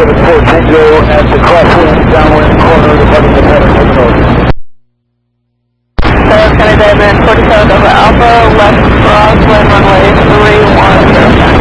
774 Tango at the crosswind, downwind corner, departing the pattern of the north. So it's going to dive in 47 Delta Alpha, left crosswind runway 31.